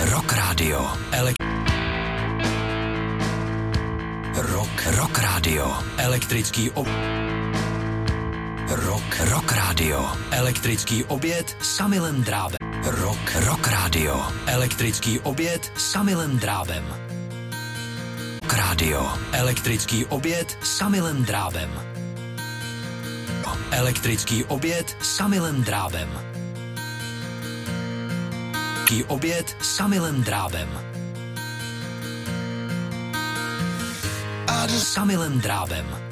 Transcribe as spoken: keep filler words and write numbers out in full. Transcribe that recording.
Rock Radio. Ele- Rock, Rock Radio. Elektrický ob... Rock, Rock Radio. Elektrický oběd s Emilem Drábem. Rock, Rock Radio. Elektrický oběd s Emilem Drábem. Rock Radio. Elektrický oběd s Emilem Drábem. Elektrický oběd s Emilem Drábem. Elektrický oběd s Emilem Drábem. S Emilem Drábem.